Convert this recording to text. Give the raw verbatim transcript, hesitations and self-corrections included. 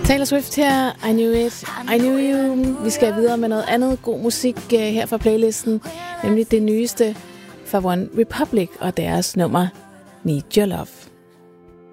Taylor Swift her, I Knew It, I Knew You. Vi skal videre med noget andet god musik uh, her fra playlisten, nemlig det nyeste fra One Republic og deres nummer Need Your Love.